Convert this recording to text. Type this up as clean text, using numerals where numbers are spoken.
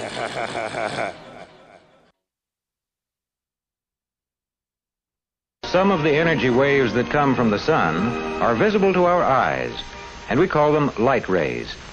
Some of the energy waves that come from the sun are visible to our eyes, and we call them light rays.